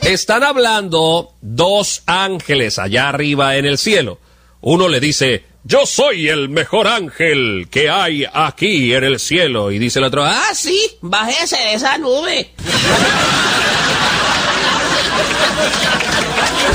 Están hablando dos ángeles allá arriba en el cielo. Uno le dice, yo soy el mejor ángel que hay aquí en el cielo. Y dice el otro, ah, sí, bájese de esa nube.